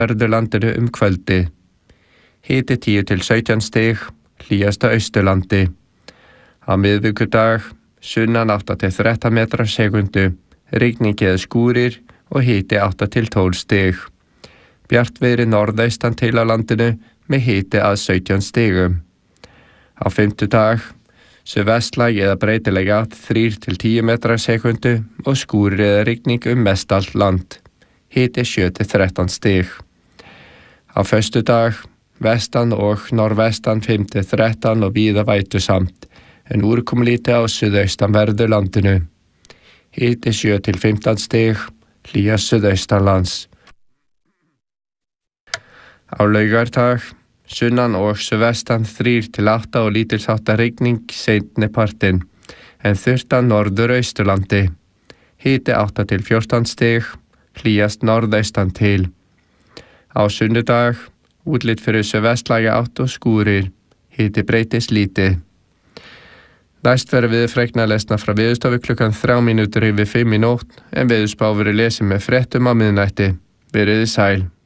Norðurlandinu kvöldið. Hiti 10 til 17 stig, hlýjast á Austurlandi. Á miðvikudag sunnan 8 til 13 metrar á sekúndu, rigning eða skúrir og hiti 8 til 12 stig. Bjartviðri norðaustan til á landinu með hiti að 17 stigum. Á fimmtudag suðvestlæg eða breytileg átt 3 til 10 metrar á sekúndu og skúrir eða rigning mestallt land. Hiti 7 til 13 stig. Á föstudag vestan og norðvestan 5 til 13 og víða vætusamt, en úrkomulítið á suðaustanverðu landinu. Hiti 7 til 15 stig, hlýjast suðaustanlands. Á laugardag sunnan og suðvestan 3 til 8 og lítilsháttar rigning seinni partinn, en þurrt á norðurausturlandi. Hiti 8 til 14 stig, hlýjast norðaustan til. Á sunnudag útlit fyrir suðvestlæga átt og skúrir, hiti breytist lítið. Næst verður veðurfregnir lesnar frá Veðurstofu klukkan 3 mínútur yfir 5 í nótt, en veðurspá verður lesið með fréttum á miðnætti. Verið sæl.